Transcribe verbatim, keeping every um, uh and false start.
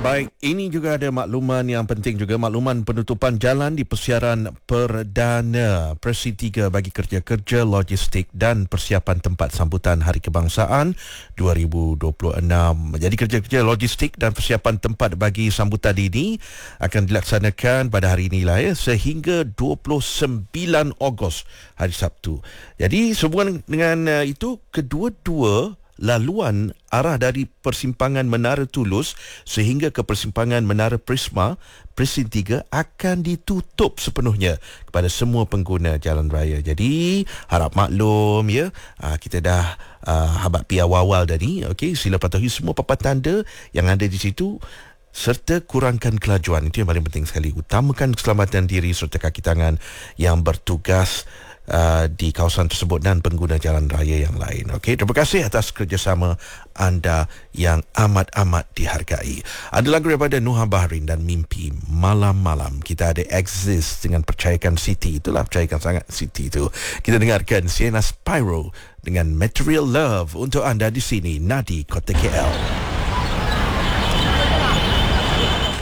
Baik, ini juga ada makluman yang penting juga, makluman penutupan jalan di persiaran perdana Presi tiga bagi kerja-kerja logistik dan persiapan tempat sambutan Hari Kebangsaan dua ribu dua puluh enam. Jadi kerja-kerja logistik dan persiapan tempat bagi sambutan ini akan dilaksanakan pada hari inilah ya, sehingga dua puluh sembilan Ogos hari Sabtu. Jadi sehubungan dengan uh, itu, kedua-dua laluan arah dari persimpangan Menara Tulus sehingga ke persimpangan Menara Prisma Presin tiga akan ditutup sepenuhnya kepada semua pengguna jalan raya. Jadi harap maklum ya, kita dah uh, habaq pi awal-awal tadi. Okey, sila patuhi semua papan tanda yang ada di situ serta kurangkan kelajuan. Itu yang paling penting sekali. Utamakan keselamatan diri serta kaki tangan yang bertugas Uh, di kawasan tersebut dan pengguna jalan raya yang lain. Okey, terima kasih atas kerjasama anda yang amat-amat dihargai. Ada lagu daripada Nuha Bahrin dan Mimpi Malam-Malam. Kita ada Exist dengan Percayakan City. Itulah percayakan sangat City itu. Kita dengarkan Sienna Spyro dengan Material Love untuk anda di sini, Nadi, Kota K L.